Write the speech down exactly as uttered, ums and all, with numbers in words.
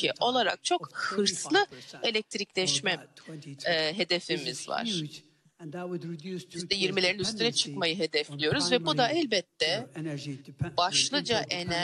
Türkiye olarak çok hırslı elektrikleşme e, hedefimiz var. yüzde yirmilerin üstüne çıkmayı hedefliyoruz ve bu da elbette başlıca enerji